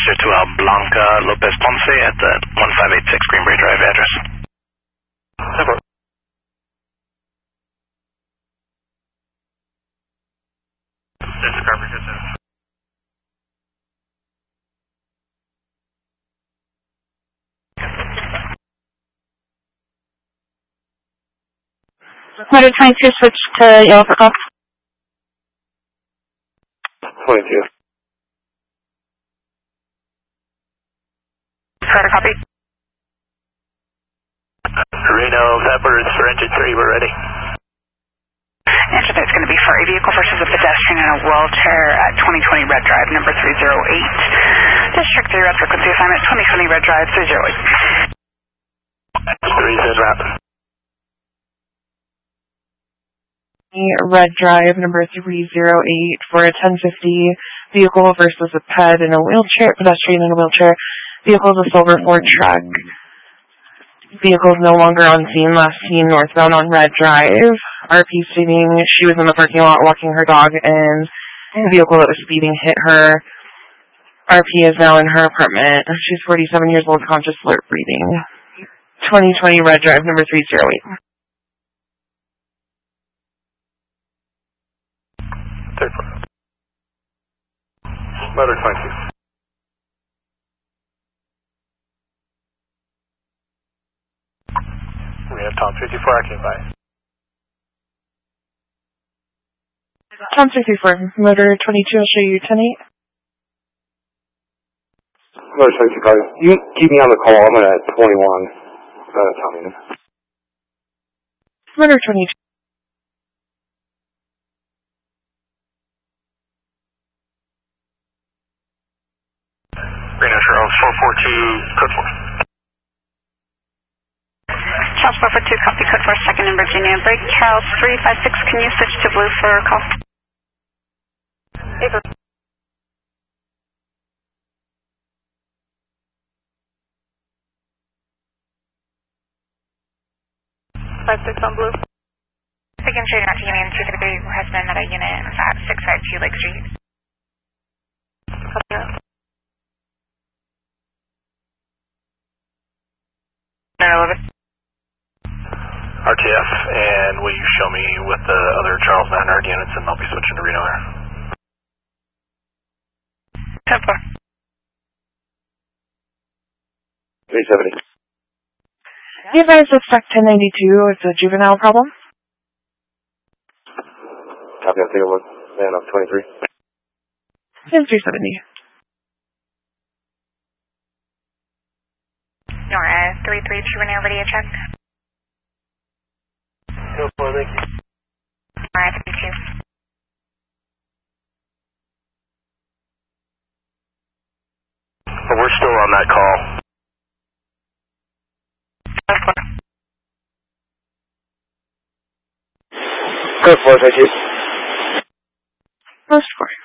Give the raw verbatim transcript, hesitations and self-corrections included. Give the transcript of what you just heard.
register to uh, Blanca Lopez Ponce at the one five eight six Greenbury Drive address. Super. This is Carver, good sir. Motor twenty-two, switch to yellow for call. twenty-two. Carter, copy. Reno, Peppers for engine three, we're ready. Answer that's going to be for a vehicle versus a pedestrian in a wheelchair at twenty twenty Red Drive, number three zero eight. District three, route frequency assignment, twenty twenty Red Drive, three zero eight. three says route. Red Drive, number three zero eight, for a ten fifty vehicle versus a ped in a wheelchair, pedestrian in a wheelchair. Vehicle is a silver Ford truck. Vehicle is no longer on scene, last seen northbound on Red Drive. R P stating she was in the parking lot walking her dog and the vehicle that was speeding hit her. R P is now in her apartment. She's forty-seven years old, conscious, alert, breathing. twenty twenty Red Drive, number three zero eight. Third floor. Motor twenty-two. We have Tom fifty-four, I came by. Tom fifty-four, motor twenty-two, I'll show you ten eight. Motor twenty-two, copy. You keep me on the call, I'm at twenty-one. Uh, Tommy. Motor twenty-two. Reno Charles, four four two, code four. Charles four four two, copy, code four, second in Virginia. Break Charles three five six, can you switch to blue for a call? Paper. five six on blue. Again, sure you're not taking in two three has been at a unit at six five two Lake Street. Copy that. R T F, and will you show me with the other Charles nine hundred units, and I'll be switching to Reno there. ten four. three seventy. Be advised it's Spec ten ninety-two, it's a juvenile problem. Copy, I'll take a look. Man, I'm twenty-three. And three seventy. Nora, three three two, Renee, ready to check. Go for it, thank you. Nora, three two. But we're still on that call. Go for it, thank you. Most four.